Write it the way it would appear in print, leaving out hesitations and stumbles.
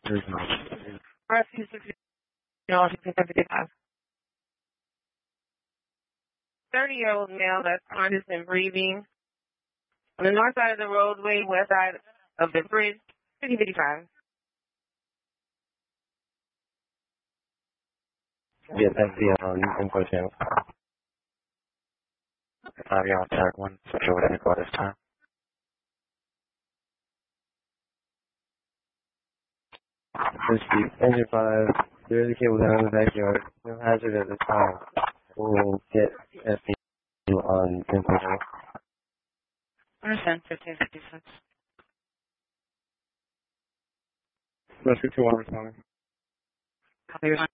There's no. Rescue 55. 30-year-old male that's conscious and breathing on the north side of the roadway, west side of the bridge, 55. Yeah, that's the info channel. 5-yard tag 1, secure with any this time. Engine 5, there is a cable down in the backyard. No hazard at the time. We'll get SPU on info channel. Understand, 1556. Rescue 2-1 responding. Copy,